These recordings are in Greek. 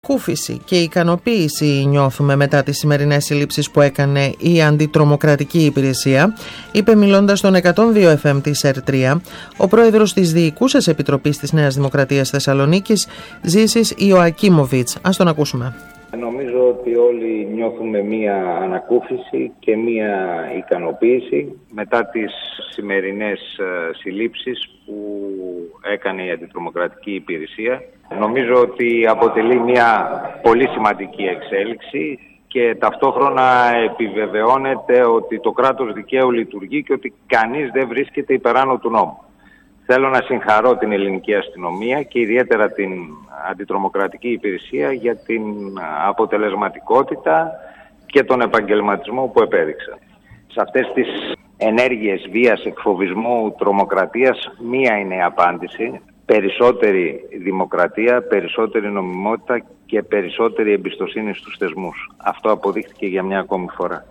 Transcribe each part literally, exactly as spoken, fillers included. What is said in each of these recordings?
Κούφιση και ικανοποίηση νιώθουμε μετά τις σημερινές συλλήψεις που έκανε η αντιτρομοκρατική υπηρεσία, είπε μιλώντας στον εκατόν δύο εφ εμ της ΕΡ τρία ο πρόεδρος της Διοικούσας Επιτροπής της Νέας Δημοκρατίας Θεσσαλονίκης, Ζήσης Ιωακίμοβιτς. Ας τον ακούσουμε. Νομίζω ότι όλοι νιώθουμε μία ανακούφιση και μία ικανοποίηση μετά τις σημερινές συλλήψεις που έκανε η αντιτρομοκρατική υπηρεσία. Νομίζω ότι αποτελεί μία πολύ σημαντική εξέλιξη και ταυτόχρονα επιβεβαιώνεται ότι το κράτος δικαίου λειτουργεί και ότι κανείς δεν βρίσκεται υπεράνω του νόμου. Θέλω να συγχαρώ την ελληνική αστυνομία και ιδιαίτερα την αντιτρομοκρατική υπηρεσία για την αποτελεσματικότητα και τον επαγγελματισμό που επέδειξαν. Σε αυτές τις ενέργειες βίας, εκφοβισμού, τρομοκρατίας, μία είναι η απάντηση. Περισσότερη δημοκρατία, περισσότερη νομιμότητα και περισσότερη εμπιστοσύνη στους θεσμούς. Αυτό αποδείχθηκε για μια ακόμη φορά.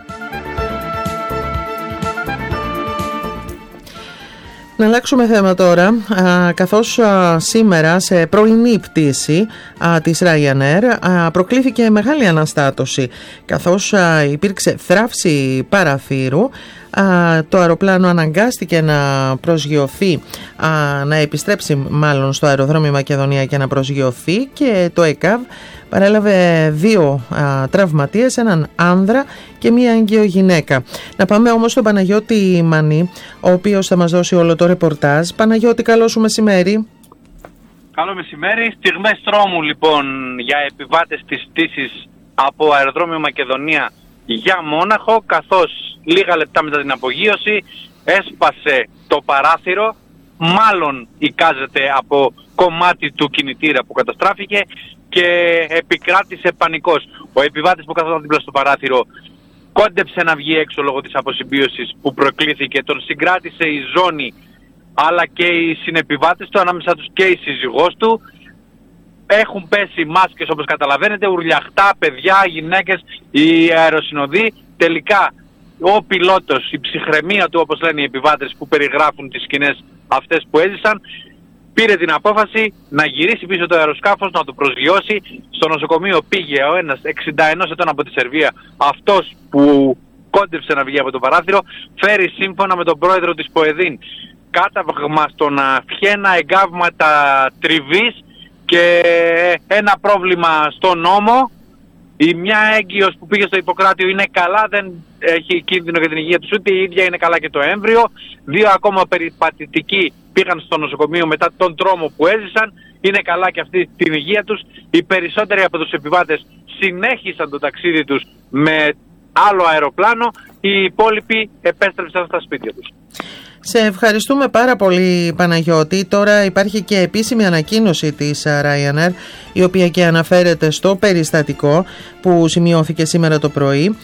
Να αλλάξουμε θέμα τώρα, α, καθώς α, σήμερα σε πρωινή πτήση α, της Ryanair α, προκλήθηκε μεγάλη αναστάτωση, καθώς α, υπήρξε θράψη παραθύρου. Α, το αεροπλάνο αναγκάστηκε να προσγειωθεί, α, να επιστρέψει μάλλον στο αεροδρόμιο Μακεδονία και να προσγειωθεί, και το ΕΚΑΒ παρέλαβε δύο α, τραυματίες, έναν άνδρα και μία έγκυο γυναίκα. Να πάμε όμως στον Παναγιώτη Μανή, ο οποίος θα μας δώσει όλο το ρεπορτάζ. Παναγιώτη, καλό σου μεσημέρι. Καλό μεσημέρι. Στιγμές τρόμου λοιπόν για επιβάτες της πτήσης από αεροδρόμιο Μακεδονία για Μόναχο, καθώς λίγα λεπτά μετά την απογείωση έσπασε το παράθυρο, μάλλον εικάζεται από κομμάτι του κινητήρα που καταστράφηκε, και επικράτησε πανικός. Ο επιβάτης που καθόταν δίπλα στο παράθυρο κόντεψε να βγει έξω λόγω της αποσυμπίωσης που προκλήθηκε. Τον συγκράτησε η ζώνη αλλά και οι συνεπιβάτες του, ανάμεσα τους και η σύζυγός του. Έχουν πέσει μάσκες, όπως καταλαβαίνετε, ουρλιαχτά, παιδιά, γυναίκες, οι αεροσυνοδοί. Τελικά ο πιλότος, η ψυχραιμία του, όπως λένε οι επιβάτες που περιγράφουν τις σκηνές αυτές που έζησαν, πήρε την απόφαση να γυρίσει πίσω το αεροσκάφος, να το προσγειώσει. Στο νοσοκομείο πήγε ο ένας εξήντα ένα ετών από τη Σερβία, αυτός που κόντεψε να βγει από το παράθυρο, φέρει σύμφωνα με τον πρόεδρο της ΠΟΕΔΗΝ κάταγμα στον φιένα, εγκάβματα τριβής και ένα πρόβλημα στο νόμο. Η μια έγκυος που πήγε στο Ιπποκράτιο είναι καλά, δεν έχει κίνδυνο για την υγεία τους, ούτε η ίδια είναι καλά και το έμβριο. Δύο ακόμα περιπατητικοί πήγαν στο νοσοκομείο μετά τον τρόμο που έζησαν, είναι καλά και αυτή την υγεία τους. Οι περισσότεροι από τους επιβάτες συνέχισαν το ταξίδι τους με άλλο αεροπλάνο, οι υπόλοιποι επέστρεψαν στα σπίτια τους. Σε ευχαριστούμε πάρα πολύ, Παναγιώτη. Τώρα υπάρχει και επίσημη ανακοίνωση της Ryanair, η οποία και αναφέρεται στο περιστατικό που σημειώθηκε σήμερα το πρωί.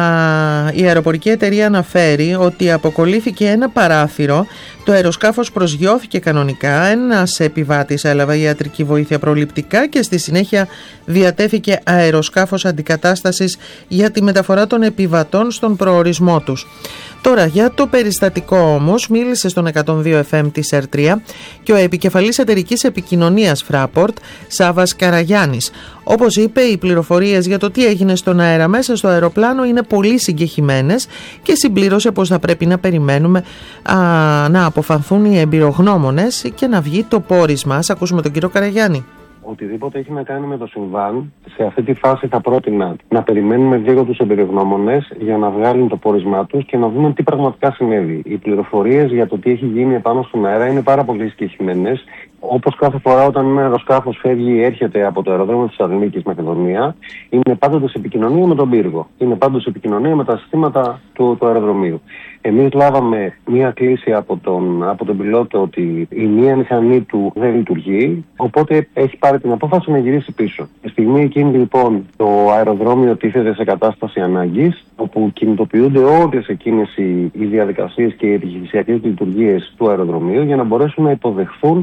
Η αεροπορική εταιρεία αναφέρει ότι αποκολλήθηκε ένα παράθυρο, το αεροσκάφος προσγειώθηκε κανονικά, ένας επιβάτης έλαβε ιατρική βοήθεια προληπτικά και στη συνέχεια διατέθηκε αεροσκάφος αντικατάστασης για τη μεταφορά των επιβατών στον προορισμό τους. Τώρα, για το περιστατικό όμως μίλησε στον εκατόν δύο εφ εμ της ΕΡ τρία και ο επικεφαλής εταιρικής επικοινωνίας Fraport, Σάββας Καραγιάννης. Όπως είπε, οι πληροφορίες για το τι έγινε στον αέρα μέσα στο αεροπλάνο είναι πολύ συγκεχημένες και συμπλήρωσε πως θα πρέπει να περιμένουμε α, να αποφανθούν οι εμπειρογνώμονες και να βγει το πόρισμα. Ας ακούσουμε τον κύριο Καραγιάννη. Οτιδήποτε έχει να κάνει με το συμβάν, σε αυτή τη φάση θα πρότεινα να περιμένουμε λίγο τους εμπειρογνώμονες για να βγάλουν το πόρισμά τους και να δούμε τι πραγματικά συνέβη. Οι πληροφορίες για το τι έχει γίνει επάνω στον αέρα είναι πάρα πολύ συγκεκριμένες. Όπως κάθε φορά όταν ένα αεροσκάφος φεύγει ή έρχεται από το αεροδρόμιο της Θεσσαλονίκης Μακεδονία, είναι πάντοτε σε επικοινωνία με τον πύργο. Είναι πάντοτε σε επικοινωνία με τα συστήματα του, του αεροδρομίου. Εμείς λάβαμε μία κλήση από τον, από τον πιλότο ότι η μία μηχανή του δεν λειτουργεί, οπότε έχει πάρει την απόφαση να γυρίσει πίσω. Στη στιγμή εκείνη λοιπόν το αεροδρόμιο τίθεται σε κατάσταση ανάγκης, όπου κινητοποιούνται όλες εκείνες οι, οι διαδικασίες και οι επιχειρησιακές λειτουργίες του αεροδρομίου για να μπορέσουν να υποδεχθούν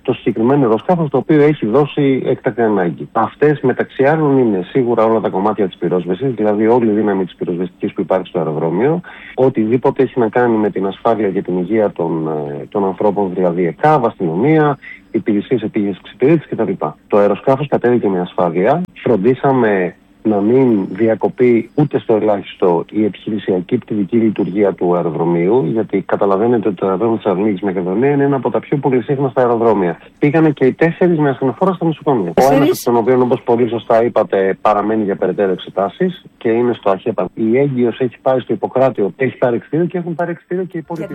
το συγκεκριμένο αεροσκάφος το οποίο έχει δώσει έκτακτη ανάγκη. Αυτές μεταξύ άλλων είναι σίγουρα όλα τα κομμάτια της πυρόσβεσης, δηλαδή όλη η δύναμη της πυροσβεστικής που υπάρχει στο αεροδρόμιο, οτιδήποτε έχει να κάνει με την ασφάλεια και την υγεία των, των ανθρώπων, δηλαδή ΕΚΑΒ, αστυνομία, υπηρεσίες επίγειας εξυπηρέτησης κτλ. Το αεροσκάφος κατέβηκε με ασφάλεια. Φροντίσαμε να μην διακοπεί ούτε στο ελάχιστο η επιχειρησιακή πτυτική λειτουργία του αεροδρομίου, γιατί καταλαβαίνετε ότι το αεροδρόμιο της Θεσσαλονίκης Μακεδονία είναι ένα από τα πιο πολυσύχναστα αεροδρόμια. Πήγανε και οι τέσσερις με ασθενοφόρα στα νοσοκομεία. Ο ένας από τον οποίο, όπως πολύ σωστά είπατε, παραμένει για περαιτέρω εξετάσεις και είναι στο ΑΧΕΠΑ. Η έγκυος έχει πάει στο Ιπποκράτιο, έχει πάρει εξτήριο και έχουν πάρει εξτήριο και οι υπόλοιποι.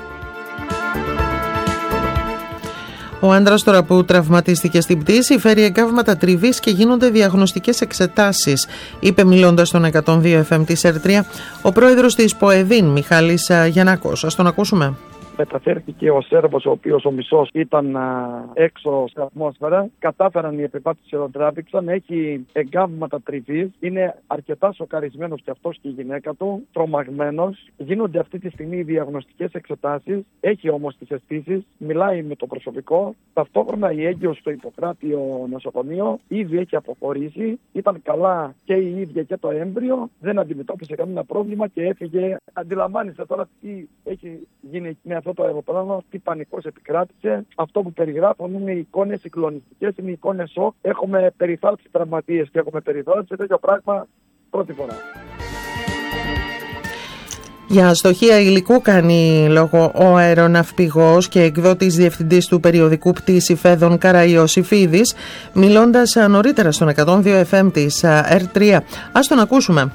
Ο άντρας τώρα που τραυματίστηκε στην πτήση φέρει εγκάβματα τριβής και γίνονται διαγνωστικές εξετάσεις, είπε μιλώντας στον εκατόν δύο εφ εμ της ΕΡΤ τρία ο πρόεδρος της ΠΟΕΔΗΝ, Μιχάλης Γιαννάκος. Ας τον ακούσουμε. Μεταφέρθηκε ο Σέρβος, ο οποίος ο μισός ήταν α, έξω στην ατμόσφαιρα. Κατάφεραν οι επιβάτες και τον τράβηξαν. Έχει εγκάβματα τριβής. Είναι αρκετά σοκαρισμένος και αυτός και η γυναίκα του. Τρομαγμένος. Γίνονται αυτή τη στιγμή οι διαγνωστικές εξετάσεις. Έχει όμως τις αισθήσεις. Μιλάει με το προσωπικό. Ταυτόχρονα η έγκυος στο Ιπποκράτιο νοσοκομείο ήδη έχει αποχωρήσει. Ήταν καλά και η ίδια και το έμβριο. Δεν αντιμετώπισε κανένα πρόβλημα και έφυγε. Αντιλαμβάνεστε τώρα τι έχει γίνει με αυτό το αεροπλάνο, τι πανικός επικράτησε. Αυτό που περιγράφουν είναι εικόνες συγκλονιστικές, είναι εικόνες σοκ. Έχουμε περιθάλψει τραυματίες και έχουμε περιθάλψει τέτοιο πράγμα πρώτη φορά. Για αστοχία υλικού κάνει λόγο ο αεροναυπηγός και εκδότης διευθυντής του περιοδικού Πτήση Φέδων Καραϊωσήφιδης, μιλώντας νωρίτερα στον εκατόν δύο εφ εμ της ΕΡΤ τρία. Ας τον ακούσουμε.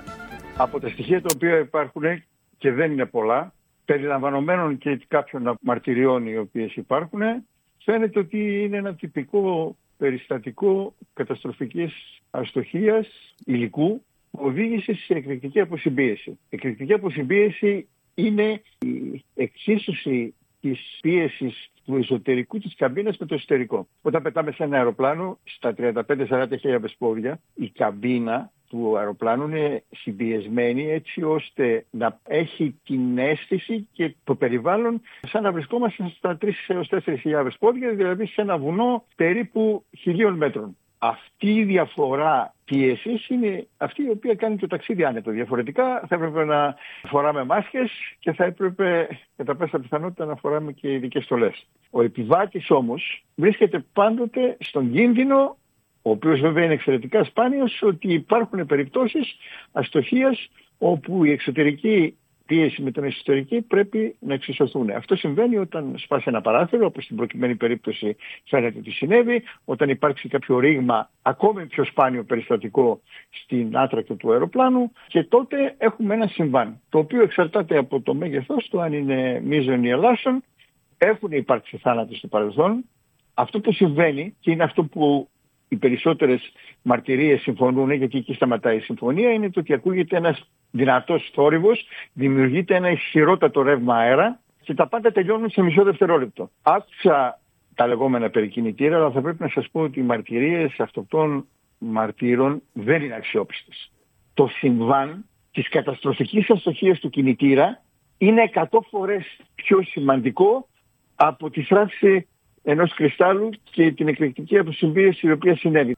Από τα στοιχεία τα οποία υπάρχουν και δεν είναι πολλά, περιλαμβανομένων και κάποιων μαρτυριών οι οποίες υπάρχουν, φαίνεται ότι είναι ένα τυπικό περιστατικό καταστροφικής αστοχίας υλικού που οδήγησε σε εκρηκτική αποσυμπίεση. Η εκρηκτική αποσυμπίεση είναι η εξίσωση της πίεσης του εσωτερικού της καμπίνας με το εσωτερικό. Όταν πετάμε σε ένα αεροπλάνο στα τριάντα πέντε με σαράντα χιλιάδες πόδια, η καμπίνα του αεροπλάνου είναι συμπιεσμένη έτσι ώστε να έχει την αίσθηση και το περιβάλλον σαν να βρισκόμαστε στα τρεις έως τέσσερις χιλιάδες πόδια, δηλαδή σε ένα βουνό περίπου χιλίων μέτρων. Αυτή η διαφορά πίεσης είναι αυτή η οποία κάνει το ταξίδι άνετο. Διαφορετικά θα έπρεπε να φοράμε μάσκες και θα έπρεπε κατά πάσα πιθανότητα να φοράμε και ειδικές στολές. Ο επιβάτης όμως βρίσκεται πάντοτε στον κίνδυνο, ο οποίος βέβαια είναι εξαιρετικά σπάνιος, ότι υπάρχουν περιπτώσεις αστοχίας όπου η εξωτερική πίεση με την εσωτερική πρέπει να εξισωθούν. Αυτό συμβαίνει όταν σπάσει ένα παράθυρο, όπως στην προκειμένη περίπτωση φαίνεται ότι συνέβη, όταν υπάρξει κάποιο ρήγμα ακόμη πιο σπάνιο περιστατικό στην άτρακτο του αεροπλάνου, και τότε έχουμε ένα συμβάν, το οποίο εξαρτάται από το μέγεθός του, αν είναι μείζον ή ελάσσον. Έχουν υπάρξει θάνατοι στο παρελθόν. Αυτό που συμβαίνει, και είναι αυτό που οι περισσότερες μαρτυρίες συμφωνούν, γιατί εκεί σταματάει η συμφωνία, είναι το ότι ακούγεται ένας δυνατός θόρυβος, δημιουργείται ένα ισχυρότατο ρεύμα αέρα και τα πάντα τελειώνουν σε μισό δευτερόλεπτο. Άκουσα τα λεγόμενα περί κινητήρα, αλλά θα πρέπει να σας πω ότι οι μαρτυρίες αυτών των μαρτύρων δεν είναι αξιόπιστες. Το συμβάν της καταστροφικής αστοχίας του κινητήρα είναι εκατό φορές πιο σημαντικό από τη θράψη ενός κρυστάλλου και την εκρηκτική αποσυμπίεση η οποία συνέβη.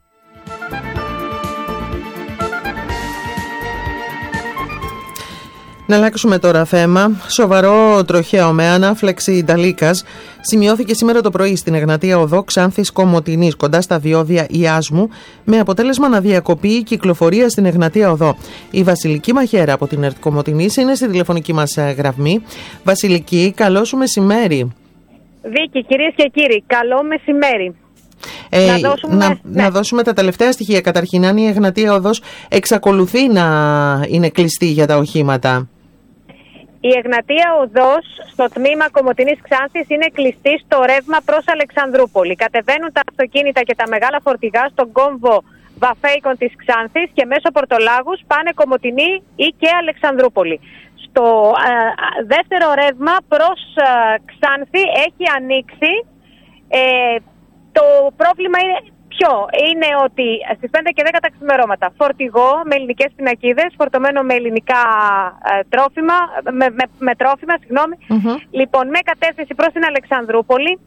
Να αλλάξουμε τώρα θέμα. Σοβαρό τροχαίο με ανάφλεξη νταλίκας σημειώθηκε σήμερα το πρωί στην Εγνατία Οδό Ξάνθης Κομοτηνής, κοντά στα διόδια Ιάσμου, με αποτέλεσμα να διακοπεί η κυκλοφορία στην Εγνατία Οδό. Η Βασιλική Μαχαίρα από την ΕΡΤ Κομοτηνής είναι στη τηλεφωνική μας γραμμή. Βασιλική, καλό σου μεσημέρι. Βίκη, κυρίες και κύριοι, καλό μεσημέρι. Ε, να, δώσουμε, να, ναι. να δώσουμε τα τελευταία στοιχεία. Καταρχήν, αν η Εγνατία Οδός εξακολουθεί να είναι κλειστή για τα οχήματα. Η Εγνατία Οδός στο τμήμα Κομοτηνής Ξάνθης είναι κλειστή στο ρεύμα προς Αλεξανδρούπολη. Κατεβαίνουν τα αυτοκίνητα και τα μεγάλα φορτηγά στον κόμβο Βαφέικον της Ξάνθης και μέσω Πορτολάγους πάνε Κομοτηνή ή και Αλεξανδρούπολη. Στο ε, δεύτερο ρεύμα προς ε, Ξάνθη έχει ανοίξει. Ε, το πρόβλημα είναι ποιο? Είναι ότι στις πέντε και δέκα τα ξημερώματα φορτηγό με ελληνικές πινακίδες, φορτωμένο με ελληνικά ε, τρόφιμα, με, με, με τρόφιμα, συγγνώμη. Mm-hmm. Λοιπόν, με κατεύθυνση προς την Αλεξανδρούπολη,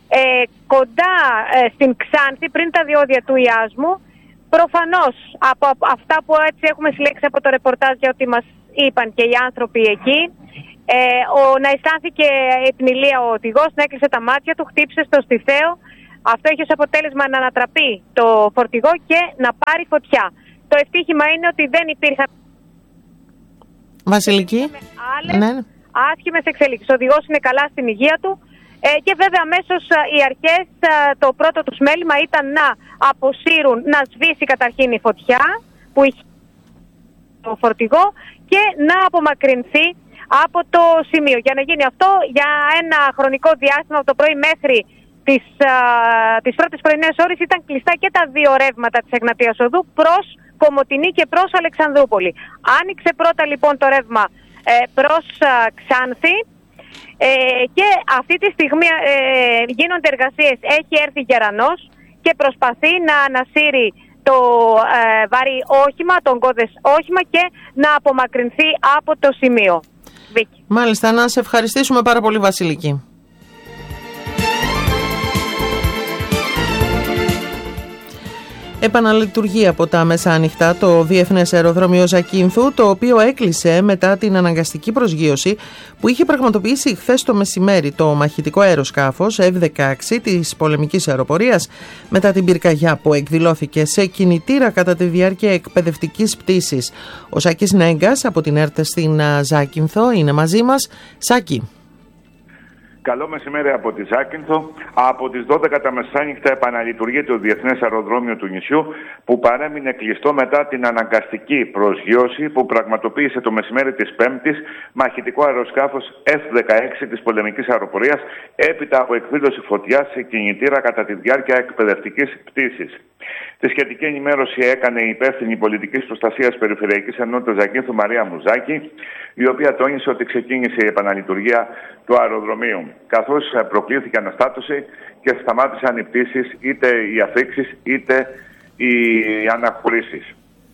ε, κοντά ε, στην Ξάνθη, πριν τα διόδια του Ιάσμου. Προφανώς από αυτά που έτσι έχουμε συλλέξει από το ρεπορτάζ για ό,τι μας είπαν και οι άνθρωποι εκεί, ε, ο, να αισθάνθηκε επνηλία ο οδηγός, να έκλεισε τα μάτια του, χτύπησε στο στιθαίο. Αυτό έχει ως αποτέλεσμα να ανατραπεί το φορτηγό και να πάρει φωτιά. Το ευτύχημα είναι ότι δεν υπήρχαν Βασιλική, άλλες ναι. άσχημες εξελίξεις. Ο οδηγός είναι καλά στην υγεία του. Ε, και βέβαια αμέσως οι αρχές, το πρώτο τους μέλημα ήταν να αποσύρουν, να σβήσει καταρχήν η φωτιά που είχε το φορτηγό και να απομακρυνθεί από το σημείο. Για να γίνει αυτό, για ένα χρονικό διάστημα από το πρωί μέχρι τις, α, τις πρώτες πρωινές ώρες ήταν κλειστά και τα δύο ρεύματα της Εγνατίας Οδού προς Κομοτηνή και προς Αλεξανδρούπολη. Άνοιξε πρώτα λοιπόν το ρεύμα ε, προς α, Ξάνθη. Ε, και αυτή τη στιγμή ε, γίνονται εργασίες. Έχει έρθει γερανός και προσπαθεί να ανασύρει το ε, βαρύ όχημα, τον κώδες όχημα και να απομακρυνθεί από το σημείο. Βίκη. Μάλιστα, να σε ευχαριστήσουμε πάρα πολύ, Βασιλική. Επαναλειτουργεί από τα μεσάνυχτα το Διεθνές Αεροδρόμιο Ζακίνθου, το οποίο έκλεισε μετά την αναγκαστική προσγείωση που είχε πραγματοποιήσει χθες το μεσημέρι το μαχητικό αεροσκάφος εφ δεκαέξι της πολεμικής αεροπορίας μετά την πυρκαγιά που εκδηλώθηκε σε κινητήρα κατά τη διάρκεια εκπαιδευτικής πτήσης. Ο Σάκης Νέγκας από την ΕΡΤ στην Ζάκυνθο είναι μαζί μας. Σάκη. Καλό μεσημέρι από τη Ζάκυνθο. Από τις δώδεκα τα μεσάνυχτα επαναλειτουργεί το Διεθνές Αεροδρόμιο του νησιού, που παρέμεινε κλειστό μετά την αναγκαστική προσγείωση που πραγματοποίησε το μεσημέρι της Πέμπτης μαχητικό αεροσκάφος εφ δεκαέξι της πολεμικής αεροπορίας έπειτα από εκδήλωση φωτιάς σε κινητήρα κατά τη διάρκεια εκπαιδευτικής πτήσης. Τη σχετική ενημέρωση έκανε η υπεύθυνη πολιτικής προστασίας Περιφερειακής Ενότητας Ζακίνθου Μαρία Μουζάκη, η οποία τόνισε ότι ξεκίνησε η επαναλειτουργία του αεροδρομίου, καθώς προκλήθηκε αναστάτωση και σταμάτησαν οι πτήσεις, είτε οι αφήξεις είτε οι αναχωρήσεις.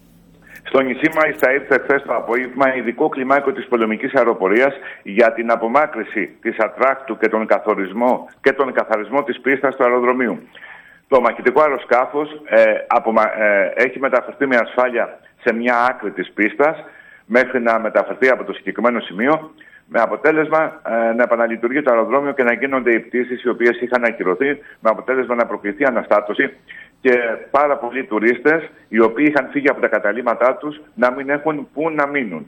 Στο νησί μάλιστα ήρθε χθες το απόγευμα ειδικό κλιμάκιο της πολεμικής αεροπορίας για την απομάκρυση της ατράκτου και τον καθορισμό και τον καθαρισμό της πίστας του αεροδρομίου. Το μαχητικό αεροσκάφος ε, απομα... ε, έχει μεταφερθεί με ασφάλεια σε μια άκρη της πίστας μέχρι να μεταφερθεί από το συγκεκριμένο σημείο, με αποτέλεσμα ε, να επαναλειτουργεί το αεροδρόμιο και να γίνονται οι πτήσεις οι οποίες είχαν ακυρωθεί, με αποτέλεσμα να προκληθεί αναστάτωση και πάρα πολλοί τουρίστες οι οποίοι είχαν φύγει από τα καταλύματά τους να μην έχουν πού να μείνουν.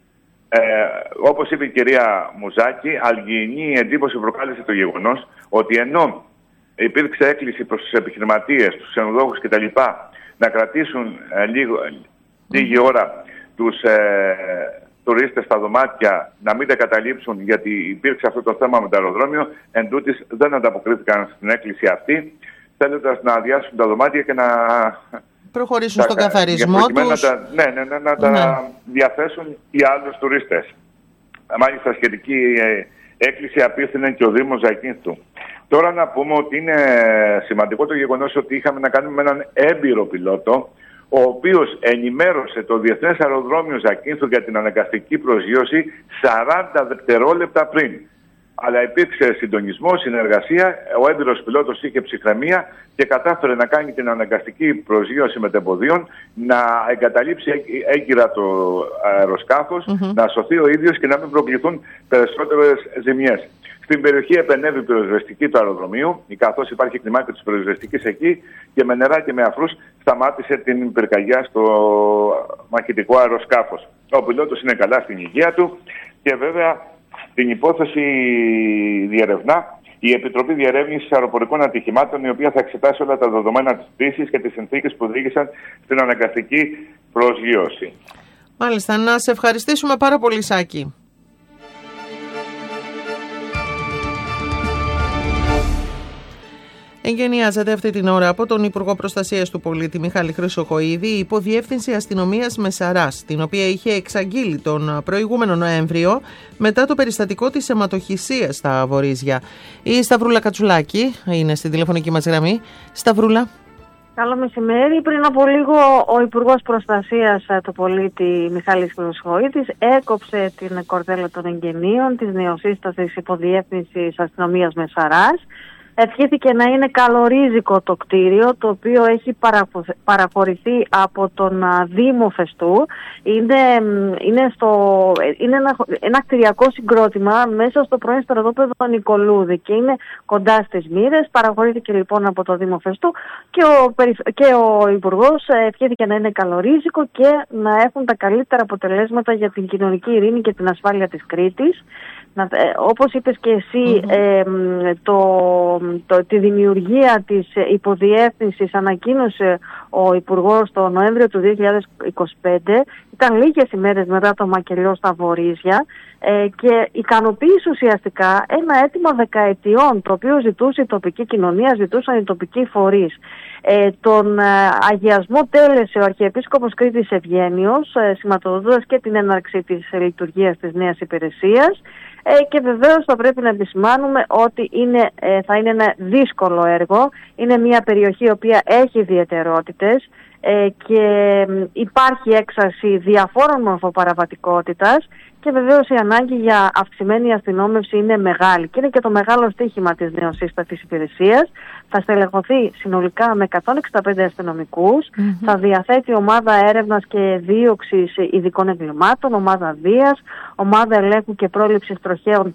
Ε, όπως είπε η κυρία Μουζάκη, αλγιεινή εντύπωση προκάλεσε το γεγονός ότι ενώ υπήρξε έκκληση προς τους επιχειρηματίες, τους ξενοδόχους κτλ. Να κρατήσουν ε, λίγο, λίγη ώρα τους ε, τουρίστες στα δωμάτια, να μην τα καταλήψουν, γιατί υπήρξε αυτό το θέμα με το αεροδρόμιο, εν τούτης δεν ανταποκρίθηκαν στην έκκληση αυτή, θέλοντας να αδειάσουν τα δωμάτια και να προχωρήσουν τα, στον καθαρισμό τους. Να τα, ναι, ναι, ναι, να τα ναι. διαθέσουν οι άλλους τουρίστες. Μάλιστα σχετική ε, έκκληση απίθυνε και ο Δήμος Ζακίνθου. Τώρα να πούμε ότι είναι σημαντικό το γεγονός ότι είχαμε να κάνουμε με έναν έμπειρο πιλότο, ο οποίος ενημέρωσε το Διεθνές Αεροδρόμιο Ζακίνθου για την αναγκαστική προσγείωση σαράντα δευτερόλεπτα πριν. Αλλά υπήρξε συντονισμό, συνεργασία, ο έμπειρος πιλότος είχε ψυχραιμία και κατάφερε να κάνει την αναγκαστική προσγείωση μετεμποδίων, να εγκαταλείψει έγκυρα το αεροσκάφος, mm-hmm. να σωθεί ο ίδιος και να μην προκληθούν περισσότερες ζημιές. Στην περιοχή επενέβη η πυροσβεστική του αεροδρομίου, καθώς υπάρχει κλιμάκιο της πυροσβεστικής εκεί, και με νερά και με αφρούς σταμάτησε την πυρκαγιά στο μαχητικό αεροσκάφος. Ο πιλότος είναι καλά στην υγεία του και βέβαια την υπόθεση διερευνά η Επιτροπή Διερεύνησης Αεροπορικών Ατυχημάτων, η οποία θα εξετάσει όλα τα δεδομένα της πτήσης και τις συνθήκες που οδήγησαν στην αναγκαστική προσγείωση. Μάλιστα, να σε ευχαριστήσουμε πάρα πολύ, Σάκη. Εγγενιάζεται αυτή την ώρα από τον Υπουργό Προστασίας του Πολίτη Μιχάλη Χρυσοχοΐδη η Υποδιεύθυνση Αστυνομίας Μεσαράς, την οποία είχε εξαγγείλει τον προηγούμενο Νοέμβριο μετά το περιστατικό της αιματοχυσίας στα Βορίζια. Η Σταυρούλα Κατσουλάκη είναι στην τηλεφωνική μας γραμμή. Σταυρούλα. Καλό μεσημέρι. Πριν από λίγο ο Υπουργός Προστασίας του Πολίτη Μιχάλης Χρυσοχοΐδης έκοψε την κορδέλα των εγγενείων της νεοσύστασης Υποδιεύθυνσης Αστυνομίας Μεσαράς, Ευχήθηκε να είναι καλορίζικο το κτίριο, το οποίο έχει παραχωρηθεί από τον Δήμο Φεστού. Είναι, είναι, στο, είναι ένα, ένα κτηριακό συγκρότημα μέσα στο πρώην στρατόπεδο Νικολούδη και είναι κοντά στις Μοίρες. Παραχωρήθηκε λοιπόν από το Δήμο Φεστού και ο, και ο Υπουργός ευχήθηκε να είναι καλορίζικο και να έχουν τα καλύτερα αποτελέσματα για την κοινωνική ειρήνη και την ασφάλεια της Κρήτης. Να, ε, όπως είπες και εσύ, mm-hmm. ε, το, το, τη δημιουργία της υποδιεύθυνσης ανακοίνωσε ο Υπουργός το Νοέμβριο του δύο χιλιάδες είκοσι πέντε. Ήταν λίγες ημέρες μετά το μακελιό στα Βορίζια ε, και ικανοποίησε ουσιαστικά ένα αίτημα δεκαετιών, το οποίο ζητούσε η τοπική κοινωνία, ζητούσαν οι τοπικοί φορείς. Ε, τον ε, αγιασμό τέλεσε ο Αρχιεπίσκοπος Κρήτης Ευγένιος, ε, σηματοδοτώντας και την έναρξη της ε, λειτουργίας της νέας υπηρεσίας. Ε, και βεβαίως θα πρέπει να επισημάνουμε ότι είναι, ε, θα είναι ένα δύσκολο έργο. Είναι μια περιοχή η οποία έχει ιδιαιτερότητες ε, και ε, υπάρχει έξαρση διαφόρων μορφοπαραβατικότητας και βεβαίως η ανάγκη για αυξημένη αστυνόμευση είναι μεγάλη και είναι και το μεγάλο στίχημα της νεοσύστατης υπηρεσίας. Θα στελεχωθεί συνολικά με εκατόν εξήντα πέντε αστυνομικούς, mm-hmm. θα διαθέτει ομάδα έρευνας και δίωξης ειδικών εγκλημάτων, ομάδα βίας, ομάδα ελέγχου και πρόληψης τροχαίων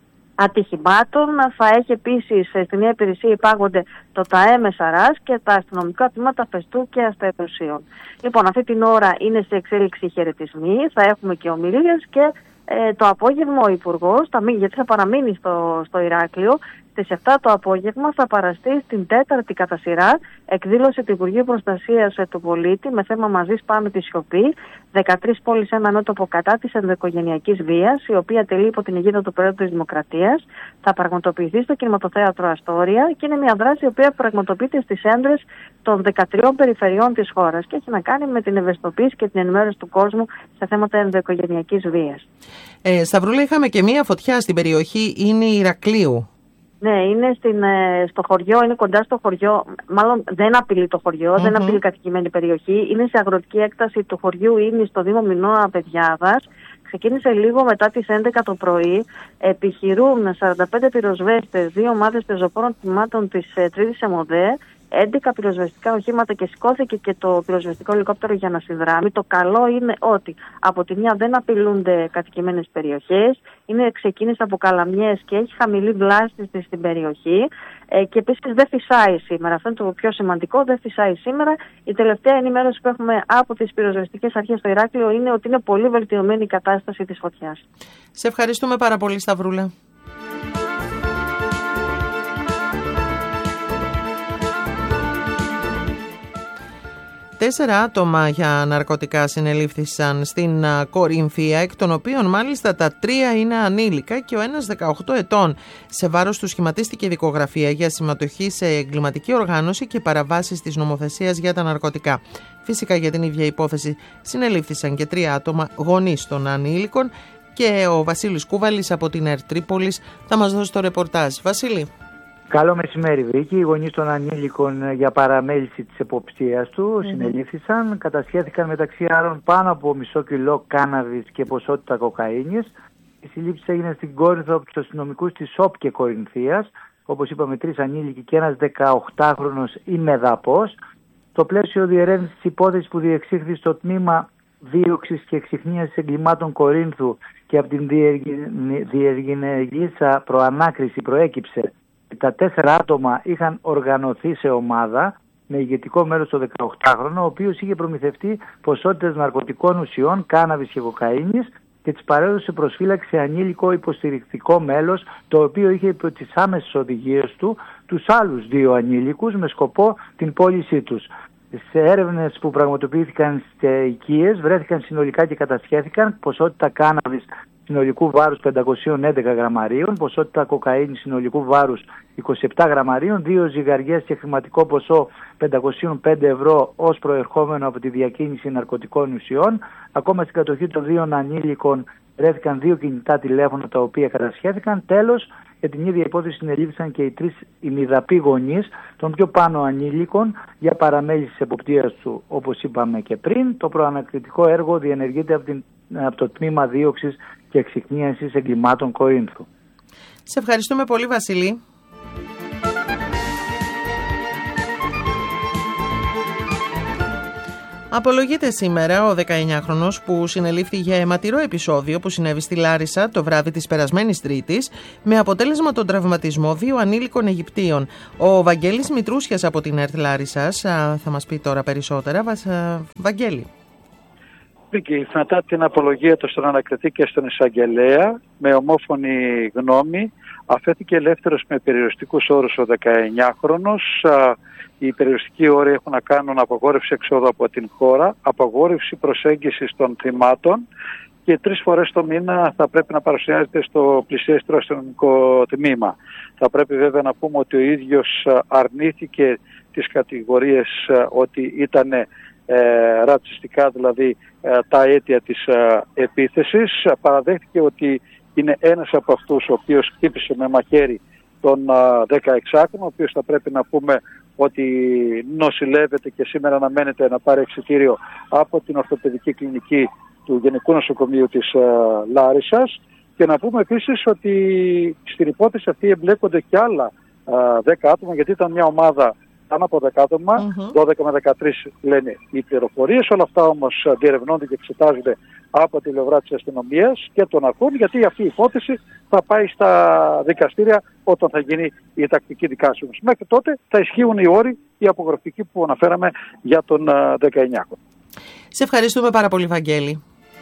ατυχημάτων. Θα έχει επίσης στην νέα υπηρεσία υπάγονται το ΤΑΕ Μεσαράς και τα αστυνομικά τμήματα Φεστού και Αστέρωσίων. Λοιπόν, αυτή την ώρα είναι σε εξέλιξη χαιρετισμοί, θα έχουμε και ομιλίες και ε, το απόγευμα ο Υπουργός, θα, γιατί θα παραμείνει στο, στο Ηράκλειο, στις επτά το απόγευμα θα παραστεί στην τέταρτη κατά σειρά εκδήλωση του Υπουργείου Προστασίας του Πολίτη με θέμα «Μαζί σπάμε τη σιωπή», δεκατρείς πόλεις ένα μέτωπο κατά της ενδοοικογενειακής βίας, η οποία τελεί υπό την αιγίδα του Προέδρου της Δημοκρατίας. Θα πραγματοποιηθεί στο Κινηματοθέατρο Αστόρια και είναι μια δράση η οποία πραγματοποιείται στις έντρες των δεκατριών περιφερειών της χώρας και έχει να κάνει με την ευαισθητοποίηση και την ενημέρωση του κόσμου σε θέματα ενδοοικογενειακής βίας. Ε, Σταυρούλα, είχαμε και μια φωτιά στην περιοχή, είναι η Ηρακλείου. Ναι, είναι στην, στο χωριό, είναι κοντά στο χωριό, μάλλον δεν απειλεί το χωριό, mm-hmm. δεν απειλεί κατοικημένη περιοχή, είναι σε αγροτική έκταση του χωριού, είναι στο Δήμο Μινώα Παιδιάδας. Ξεκίνησε λίγο μετά τις έντεκα το πρωί, επιχειρούν σαράντα πέντε πυροσβέστες, δύο ομάδες πεζοπόρων τμήματων της τρίτης ΕΜΟΔΕ, έντεκα πυροσβεστικά οχήματα και σηκώθηκε και το πυροσβεστικό ελικόπτερο για να συνδράμει. Το καλό είναι ότι από τη μια δεν απειλούνται κατοικημένες περιοχές, είναι ξεκίνησε από καλαμιές και έχει χαμηλή βλάστηση στην περιοχή ε, και επίσης δεν φυσάει σήμερα. Αυτό είναι το πιο σημαντικό, δεν φυσάει σήμερα. Η τελευταία ενημέρωση που έχουμε από τις πυροσβεστικές αρχές στο Ηράκλειο είναι ότι είναι πολύ βελτιωμένη η κατάσταση της φωτιάς. Σε ευχαριστούμε πάρα πολύ, Σταυρούλα. Τέσσερα άτομα για ναρκωτικά συνελήφθησαν στην Κορινθία, εκ των οποίων μάλιστα τα τρία είναι ανήλικα και ο ένας δεκαοκτώ ετών. Σε βάρος του σχηματίστηκε δικογραφία για συμμετοχή σε εγκληματική οργάνωση και παραβάσεις της νομοθεσίας για τα ναρκωτικά. Φυσικά για την ίδια υπόθεση συνελήφθησαν και τρία άτομα γονείς των ανήλικων και ο Βασίλης Κούβαλης από την ΕΡΤ Τρίπολης θα μας δώσει το ρεπορτάζ. Βασίλη. Καλό μεσημέρι, Βρήκη. Οι γονείς των ανήλικων για παραμέληση της εποπτείας του mm-hmm. συνελήφθησαν, κατασχέθηκαν μεταξύ άλλων πάνω από μισό κιλό κάναβης και ποσότητα κοκαίνης. Η σύλληψη έγινε στην Κόρινθο από τους αστυνομικούς της ΟΠ και Κορινθίας, όπως είπαμε τρεις ανήλικοι και ένας δεκαοκτάχρονος ημεδαπός. Στο πλαίσιο διερεύνησης της υπόθεσης που διεξήχθη στο τμήμα δίωξης και εξυχνίασης εγκλημάτων Κορίνθου και από την διεργηνεργήσα προανάκριση προέκυψε τα τέσσερα άτομα είχαν οργανωθεί σε ομάδα με ηγετικό μέρος το δεκαοκτάχρονο, ο οποίος είχε προμηθευτεί ποσότητες ναρκωτικών ουσιών, κάναβης και κοκαίνης και τις παρέδωσε προσφύλαξη σε ανήλικο υποστηρικτικό μέλος, το οποίο είχε υπό τις άμεσες οδηγίες του τους άλλους δύο ανήλικους με σκοπό την πώλησή τους. Σε έρευνες που πραγματοποιήθηκαν στις οικίες βρέθηκαν συνολικά και κατασχέθηκαν ποσότητα κάναβης συνολικού βάρους πεντακόσια έντεκα γραμμαρίων, ποσότητα κοκαίνης συνολικού βάρους είκοσι επτά γραμμαρίων, δύο ζυγαριές και χρηματικό ποσό πεντακόσια πέντε ευρώ ως προερχόμενο από τη διακίνηση ναρκωτικών ουσιών. Ακόμα στην κατοχή των δύο ανήλικων βρέθηκαν δύο κινητά τηλέφωνα τα οποία κατασχέθηκαν. Τέλος, για την ίδια υπόθεση συνελήφθησαν και οι τρεις ημιδαποί γονείς των πιο πάνω ανήλικων για παραμέληση της εποπτείας του. Όπως είπαμε και πριν, το προανακριτικό έργο διενεργείται από, την, από το τμήμα δίωξης και εξυχνίασης εγκλημάτων Κορίνθου. Σε ευχαριστούμε πολύ, Βασίλη. Απολογείται σήμερα ο δεκαεννιάχρονος που συνελήφθη για αιματηρό επεισόδιο που συνέβη στη Λάρισα το βράδυ της περασμένης Τρίτης με αποτέλεσμα τον τραυματισμό δύο ανήλικων Αιγυπτίων. Ο Βαγγέλης Μητρούσιας από την ΕΡΤ Λάρισσας θα μας πει τώρα περισσότερα. Βαγγέλη. Βίκη, μετά την απολογία του στον ανακριτή και στον εισαγγελέα, με ομόφωνη γνώμη, αφέθηκε ελεύθερος με περιοριστικούς όρους ο δεκαεννιάχρονος. Οι περιοριστικοί όροι έχουν να κάνουν απαγόρευση εξόδου από την χώρα, απαγόρευση προσέγγισης των θυμάτων και τρεις φορές το μήνα θα πρέπει να παρουσιάζεται στο πλησιέστερο αστυνομικό τμήμα. Θα πρέπει βέβαια να πούμε ότι ο ίδιος αρνήθηκε τις κατηγορίες ότι ήταν ε, ρατσιστικά, δηλαδή ε, τα αίτια της ε, επίθεσης. Παραδέχθηκε ότι είναι ένας από αυτούς ο οποίος χτύπησε με μαχαίρι τον δεκαεξάχρονο, ο οποίος θα πρέπει να πούμε ότι νοσηλεύεται και σήμερα αναμένεται να πάρει εξιτήριο από την ορθοπαιδική κλινική του Γενικού Νοσοκομείου της uh, Λάρισσας. Και να πούμε επίσης ότι στην υπόθεση αυτή εμπλέκονται και άλλα uh, δέκα άτομα, γιατί ήταν μια ομάδα πάνω από δέκα άτομα, mm-hmm. δώδεκα με δεκατρείς λένε οι πληροφορίες. Όλα αυτά όμως διερευνώνται και εξετάζονται από τη πλευρά της αστυνομίας και των αρχών, γιατί αυτή η υπόθεση θα πάει στα δικαστήρια όταν θα γίνει η τακτική δικάσιμος. Μέχρι τότε θα ισχύουν οι όροι, οι απογραφικοί που αναφέραμε για τον δεκαεννιάχρονο. Σε ευχαριστούμε πάρα πολύ, Βαγγέλη.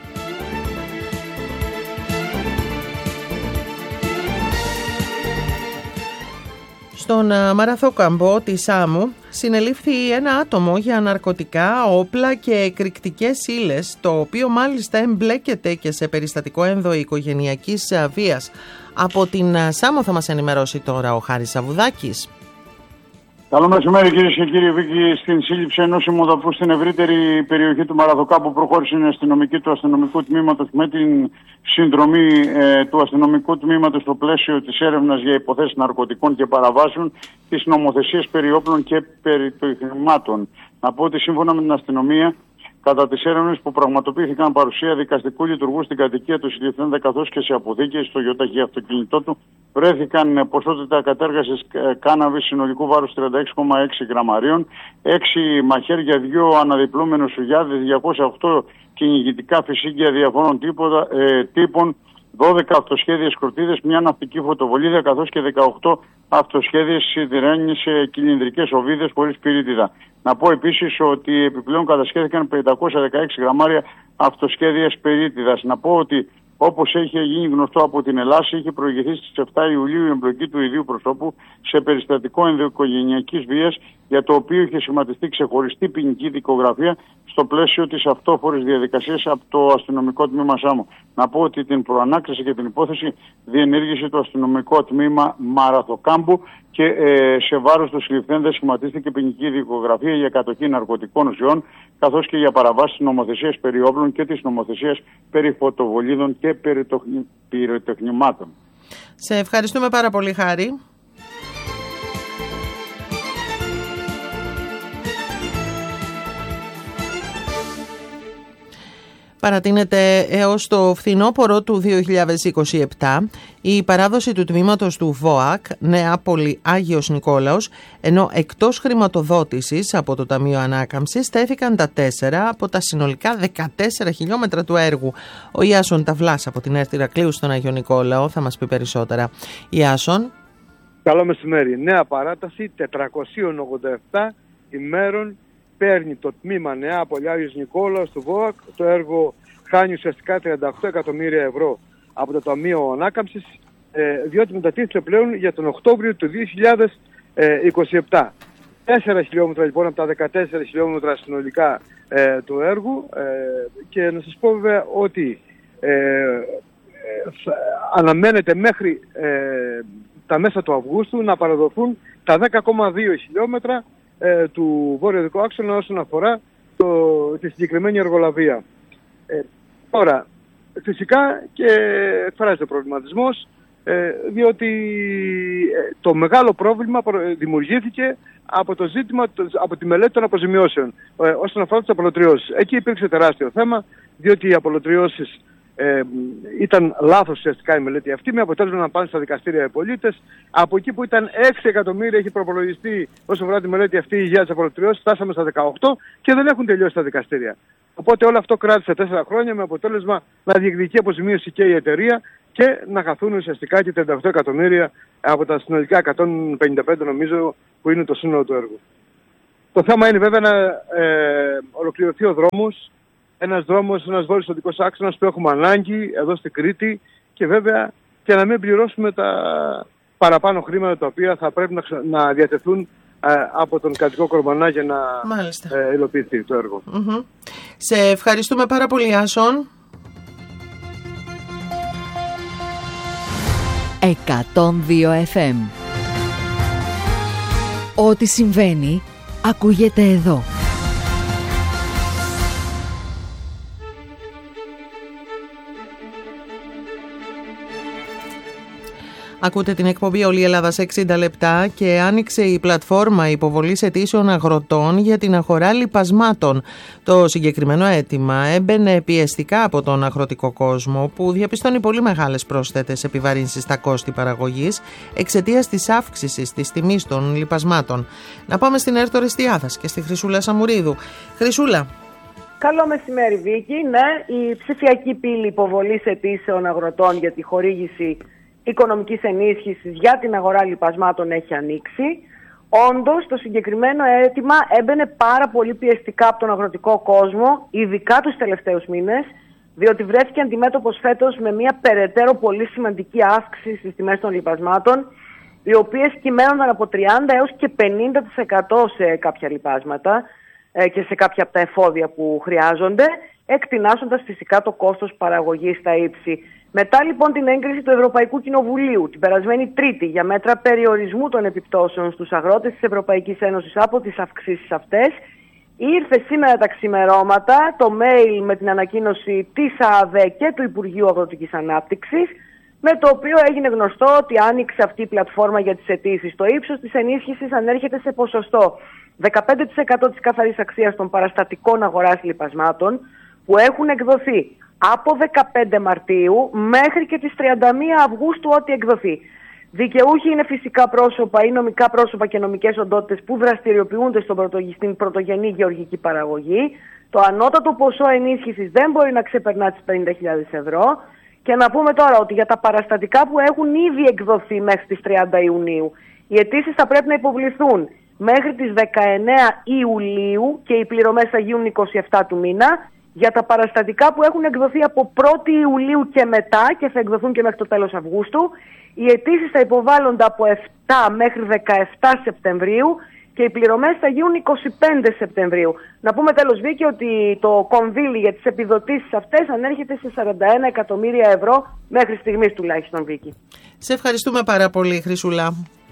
Στον Μαραθόκαμπο της Σάμου συνελήφθη ένα άτομο για ναρκωτικά, όπλα και εκρηκτικές ύλες, το οποίο μάλιστα εμπλέκεται και σε περιστατικό ενδοοικογενειακής βίας. Από την Σάμο θα μας ενημερώσει τώρα ο Χάρης Σαβουδάκης. Καλό μεσημέρι, κυρίες και κύριοι. Βίκη, στην σύλληψη ενός συμμοδαπού στην ευρύτερη περιοχή του Μαραθοκάμπου προχώρησε η αστυνομική του αστυνομικού τμήματος με την συνδρομή ε, του αστυνομικού τμήματος στο πλαίσιο της έρευνας για υποθέσεις ναρκωτικών και παραβάσεων της νομοθεσίας περί όπλων και περί χρημάτων. Να πω ότι σύμφωνα με την αστυνομία, κατά τις έρευνες που πραγματοποιήθηκαν παρουσία δικαστικού λειτουργού στην κατοικία του συλληφθέντα καθώς και σε αποθήκες στο γιοταχή αυτοκίνητό του, βρέθηκαν ποσότητα κατέργασης κάναβης συνολικού βάρους τριάντα έξι κόμμα έξι γραμμαρίων, έξι μαχαίρια, δύο αναδιπλούμενους σουγιάδες, διακόσια οκτώ κυνηγητικά φυσίγγια διαφόρων τύπο, ε, τύπων, δώδεκα αυτοσχέδιες κροτίδες, μια ναυτική φωτοβολίδα καθώς και δεκαοκτώ αυτοσχέδιες σιδηρένιες κυλινδρικές οβίδες χωρίς πυρίτιδα. Να πω επίσης ότι επιπλέον κατασχέθηκαν πεντακόσια δεκαέξι γραμμάρια αυτοσχέδιας πυρίτιδας. Να πω ότι, όπως έχει γίνει γνωστό από την Ελλάδα, είχε προηγηθεί στις επτά Ιουλίου η εμπλοκή του ιδίου προσώπου σε περιστατικό ενδοοικογενειακής βίας, για το οποίο είχε σχηματιστεί ξεχωριστή ποινική δικογραφία στο πλαίσιο της αυτόφορης διαδικασίας από το αστυνομικό τμήμα Σάμου. Να πω ότι την προανάκριση και την υπόθεση διενήργησε το αστυνομικό τμήμα Μαραθοκάμπου και ε, σε βάρος του συλληφθέντα σχηματίστηκε ποινική δικογραφία για κατοχή ναρκωτικών ουσιών, καθώς και για παραβάσεις της νομοθεσίας περί όπλων και της νομοθεσίας περί φωτοβολίδων και περί πυροτεχνημάτων. Σε ευχαριστούμε πάρα πολύ, Χάρη. Παρατείνεται έως το φθινόπωρο του δύο χιλιάδες είκοσι επτά η παράδοση του τμήματος του ΒΟΑΚ Νεάπολη Άγιος Νικόλαος, ενώ εκτός χρηματοδότησης από το Ταμείο Ανάκαμψης στέθηκαν τα τέσσερα από τα συνολικά δεκατέσσερα χιλιόμετρα του έργου. Ο Ιάσον Ταυλάς από την ΕΡΤ Ηρακλείου στον Άγιο Νικόλαο θα μας πει περισσότερα. Ιάσον. Καλό μεσημέρι. Νέα παράταση τετρακόσιες ογδόντα επτά ημέρων παίρνει το τμήμα Νεάπολη Άγιος Νικόλαος του ΒΟΑΚ. Το έργο χάνει ουσιαστικά τριάντα οκτώ εκατομμύρια ευρώ από το Ταμείο Ανάκαμψης, ε, διότι μετατίθεται πλέον για τον Οκτώβριο του δύο χιλιάδες είκοσι επτά. τέσσερα χιλιόμετρα λοιπόν από τα δεκατέσσερα χιλιόμετρα συνολικά ε, του έργου, ε, και να σας πω βέβαια ότι ε, ε, αναμένεται μέχρι ε, τα μέσα του Αυγούστου να παραδοθούν τα δέκα κόμμα δύο χιλιόμετρα ε, του βόρειο-δυτικού άξονα όσον αφορά το, τη συγκεκριμένη εργολαβία. Ε, τώρα, φυσικά και εκφράζεται ο προβληματισμός, ε, διότι ε, το μεγάλο πρόβλημα δημιουργήθηκε από το ζήτημα, από τη μελέτη των αποζημιώσεων ε, όσον αφορά τις απολωτριώσεις. Εκεί υπήρξε τεράστιο θέμα, διότι οι απολωτριώσεις Ε, ήταν λάθος ουσιαστικά η μελέτη αυτή, με αποτέλεσμα να πάνε στα δικαστήρια οι πολίτες. Από εκεί που ήταν έξι εκατομμύρια έχει προπολογιστεί όσο αφορά τη μελέτη αυτή για τις απολυτριώσεις, φτάσαμε στα δεκαοκτώ και δεν έχουν τελειώσει τα δικαστήρια. Οπότε όλο αυτό κράτησε τέσσερα χρόνια με αποτέλεσμα να διεκδικεί αποζημίωση και η εταιρεία και να χαθούν ουσιαστικά και τριάντα οκτώ εκατομμύρια από τα συνολικά εκατόν πενήντα πέντε νομίζω που είναι το σύνολο του έργου. Το θέμα είναι βέβαια να ε, ολοκληρωθεί ο δρόμος. Ένας δρόμος, ένας βόρειος οδικός άξονας που έχουμε ανάγκη εδώ στην Κρήτη και βέβαια και να μην πληρώσουμε τα παραπάνω χρήματα τα οποία θα πρέπει να, να διατεθούν ε, από τον κρατικό κορμανά για να ε, υλοποιηθεί το έργο. Mm-hmm. Σε ευχαριστούμε πάρα πολύ, Άσον. εκατόν δύο εφ εμ. Ό,τι συμβαίνει ακούγεται εδώ. Ακούτε την εκπομπή Όλη η Ελλάδα σε εξήντα λεπτά και άνοιξε η πλατφόρμα υποβολής αιτήσεων αγροτών για την αγορά λιπασμάτων. Το συγκεκριμένο αίτημα έμπαινε πιεστικά από τον αγροτικό κόσμο που διαπιστώνει πολύ μεγάλες πρόσθετες επιβαρύνσεις στα κόστη παραγωγής εξαιτίας της αύξησης της τιμής των λιπασμάτων. Να πάμε στην Έρτο Ρεστιάδας και στη Χρυσούλα Σαμουρίδου. Χρυσούλα. Καλό μεσημέρι, Βίκη. Ναι, η ψηφιακή πύλη υποβολής αιτήσεων αγροτών για τη χορήγηση οικονομικής ενίσχυσης για την αγορά λιπασμάτων έχει ανοίξει. Όντως, το συγκεκριμένο αίτημα έμπαινε πάρα πολύ πιεστικά από τον αγροτικό κόσμο, ειδικά τους τελευταίους μήνες, διότι βρέθηκε αντιμέτωπος φέτος με μια περαιτέρω πολύ σημαντική αύξηση στις τιμές των λιπασμάτων, οι οποίες κυμαίνονταν από τριάντα έως και πενήντα τοις εκατό σε κάποια λιπάσματα ε, και σε κάποια από τα εφόδια που χρειάζονται, εκτινάσσοντας φυσικά το κόστος παραγωγής στα ύψη. Μετά λοιπόν την έγκριση του Ευρωπαϊκού Κοινοβουλίου την περασμένη Τρίτη για μέτρα περιορισμού των επιπτώσεων στους αγρότες της Ευρωπαϊκής Ένωσης από τις αυξήσεις αυτές, ήρθε σήμερα τα ξημερώματα το mail με την ανακοίνωση της ΑΑΔΕ και του Υπουργείου Αγροτικής Ανάπτυξης, με το οποίο έγινε γνωστό ότι άνοιξε αυτή η πλατφόρμα για τις αιτήσεις. Το ύψος της ενίσχυσης ανέρχεται σε ποσοστό δεκαπέντε τοις εκατό της καθαρής αξίας των παραστατικών αγοράς λιπασμάτων που έχουν εκδοθεί από δεκαπέντε Μαρτίου μέχρι και τις τριάντα μία Αυγούστου ό,τι εκδοθεί. Δικαιούχοι είναι φυσικά πρόσωπα ή νομικά πρόσωπα και νομικές οντότητες που δραστηριοποιούνται στον πρωτο, στην πρωτογενή γεωργική παραγωγή. Το ανώτατο ποσό ενίσχυσης δεν μπορεί να ξεπερνά τις πενήντα χιλιάδες ευρώ. Και να πούμε τώρα ότι για τα παραστατικά που έχουν ήδη εκδοθεί μέχρι τις τριάντα Ιουνίου, οι αιτήσεις θα πρέπει να υποβληθούν μέχρι τις δεκαεννέα Ιουλίου και οι πληρωμές θα γίνουν είκοσι επτά του μήνα. Για τα παραστατικά που έχουν εκδοθεί από πρώτη Ιουλίου και μετά και θα εκδοθούν και μέχρι το τέλος Αυγούστου, οι αιτήσεις θα υποβάλλονται από επτά μέχρι δεκαεπτά Σεπτεμβρίου και οι πληρωμές θα γίνουν είκοσι πέντε Σεπτεμβρίου. Να πούμε τέλος, Βίκη, ότι το κονδύλι για τις επιδοτήσεις αυτές ανέρχεται σε σαράντα ένα εκατομμύρια ευρώ μέχρι στιγμής τουλάχιστον, Βίκη. Σε ευχαριστούμε πάρα πολύ, Χρυσούλα.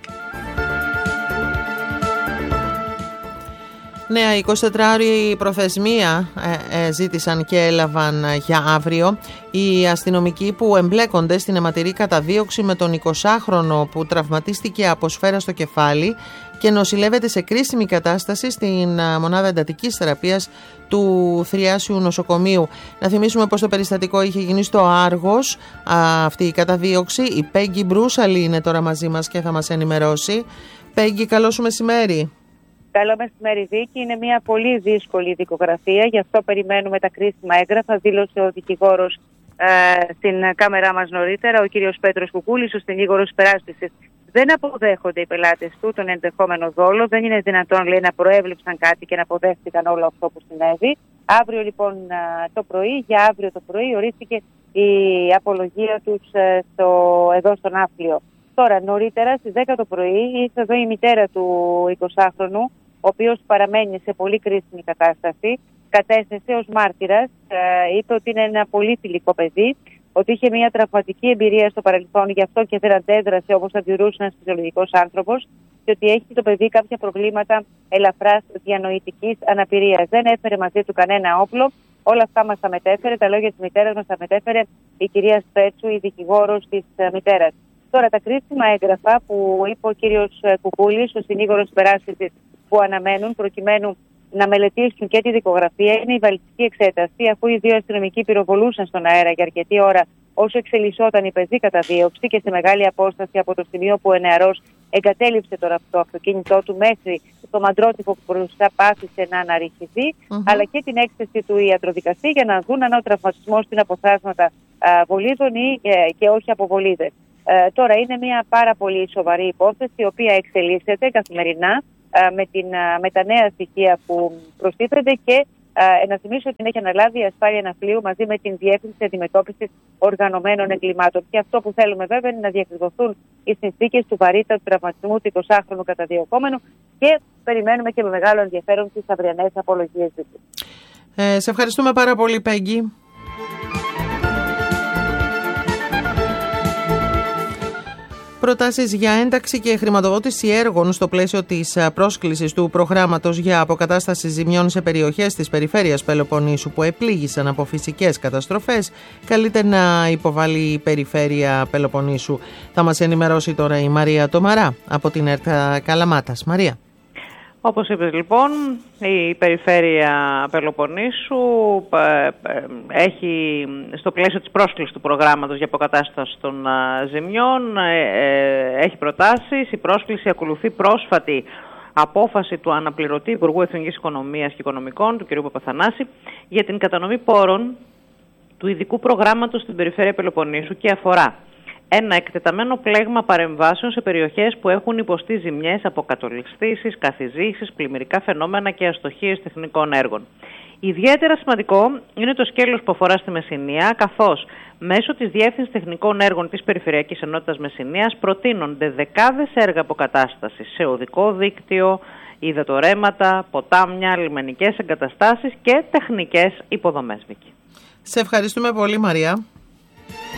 Νέα εικοσιτετράωρη προθεσμία ε, ε, ζήτησαν και έλαβαν για αύριο οι αστυνομικοί που εμπλέκονται στην αιματηρή καταδίωξη με τον εικοσάχρονο που τραυματίστηκε από σφαίρα στο κεφάλι και νοσηλεύεται σε κρίσιμη κατάσταση στην μονάδα εντατικής θεραπείας του Θριάσιου Νοσοκομείου. Να θυμίσουμε πως το περιστατικό είχε γίνει στο Άργος, α, αυτή η καταδίωξη. Η Πέγγι Μπρούσαλη είναι τώρα μαζί μας και θα μας ενημερώσει. Πέγγι, καλό σου μεσημέρι. Καλό μεσημέρι, Βίκη. Είναι μια πολύ δύσκολη δικογραφία, γι' αυτό περιμένουμε τα κρίσιμα έγγραφα. Δήλωσε ο δικηγόρος ε, στην κάμερά μας νωρίτερα, ο κύριος Πέτρος Κουκούλης, ο συνήγορος υπεράσπισης. Δεν αποδέχονται οι πελάτες του τον ενδεχόμενο δόλο. Δεν είναι δυνατόν, λέει, να προέβλεψαν κάτι και να αποδέχτηκαν όλο αυτό που συνέβη. Αύριο λοιπόν το πρωί, για αύριο το πρωί, ορίστηκε η απολογία τους στο, εδώ στον Άφλιο. Τώρα, νωρίτερα στις δέκα το πρωί, ήρθε εδώ η μητέρα του εικοσάχρονου, ο οποίος παραμένει σε πολύ κρίσιμη κατάσταση. Κατέθεσε ως μάρτυρας, ε, είπε ότι είναι ένα πολύ φιλικό παιδί, ότι είχε μια τραυματική εμπειρία στο παρελθόν, γι' αυτό και δεν αντέδρασε όπως αντιδρούσε ένας φυσιολογικός άνθρωπος, και ότι έχει το παιδί κάποια προβλήματα ελαφράς διανοητικής αναπηρίας. Δεν έφερε μαζί του κανένα όπλο. Όλα αυτά μας τα μετέφερε, τα λόγια της μητέρας μας τα μετέφερε η κυρία Σπέτσου, η δικηγόρος της μητέρας. Τώρα, τα κρίσιμα έγγραφα που είπε ο κύριος Κουκούλης, ο συνήγορος υπεράσπισης, που αναμένουν προκειμένου να μελετήσουν και τη δικογραφία είναι η βαλιστική εξέταση, αφού οι δύο αστυνομικοί πυροβολούσαν στον αέρα για αρκετή ώρα όσο εξελισσόταν η πεζή καταδίωξη και σε μεγάλη απόσταση από το σημείο που ο νεαρός εγκατέλειψε το, το αυτοκίνητό του μέχρι το μαντρότυπο που μπροστά πάθησε να αναρριχηθεί, mm-hmm. αλλά και την έκθεση του ιατροδικαστή για να δουν αν ο τραυματισμός στην αποθάσματα βολίδων ή ε, και όχι από βολίδες. Ε, τώρα είναι μια πάρα πολύ σοβαρή υπόθεση, η οποία εξελίσσεται καθημερινά ε, με, την, ε, με τα νέα στοιχεία που προστίθενται και ε, να θυμίσω ότι την έχει αναλάβει η ασφάλεια ναυτιλίου μαζί με την Διεύθυνση Αντιμετώπισης Οργανωμένων Εγκλημάτων. Και αυτό που θέλουμε βέβαια είναι να διακριβωθούν οι συνθήκες του βαρύτατου τραυματισμού του εικοσάχρονου καταδιωκόμενου και περιμένουμε και με μεγάλο ενδιαφέρον τις αυριανές απολογίες του. Ε, σε ευχαριστούμε πάρα πολύ, Πέγγι. Προτάσεις για ένταξη και χρηματοδότηση έργων στο πλαίσιο της πρόσκλησης του προγράμματος για αποκατάσταση ζημιών σε περιοχές της περιφέρειας Πελοποννήσου που επλήγησαν από φυσικές καταστροφές καλείται να υποβάλει η περιφέρεια Πελοποννήσου. Θα μας ενημερώσει τώρα η Μαρία Τομαρά από την ΕΡΤ Καλαμάτας. Μαρία. Όπως είπες λοιπόν, η περιφέρεια Πελοποννήσου έχει στο πλαίσιο της πρόσκλησης του προγράμματος για αποκατάσταση των ζημιών έχει προτάσεις. Η πρόσκληση ακολουθεί πρόσφατη απόφαση του αναπληρωτή Υπουργού Εθνικής Οικονομίας και Οικονομικών, του κ. Παπαθανάση, για την κατανομή πόρων του ειδικού προγράμματος στην περιφέρεια Πελοποννήσου και αφορά ένα εκτεταμένο πλέγμα παρεμβάσεων σε περιοχές που έχουν υποστεί ζημιές από κατολιστήσεις, καθιζήσεις, πλημμυρικά φαινόμενα και αστοχίες τεχνικών έργων. Ιδιαίτερα σημαντικό είναι το σκέλος που αφορά στη Μεσσηνία, καθώς μέσω της Διεύθυνσης Τεχνικών Έργων της Περιφερειακής Ενότητας Μεσσηνίας προτείνονται δεκάδες έργα αποκατάστασης σε οδικό δίκτυο, υδατορρέματα, ποτάμια, λιμενικές εγκαταστάσεις και τεχνικές υποδομές. Σε ευχαριστούμε πολύ, Μαρία.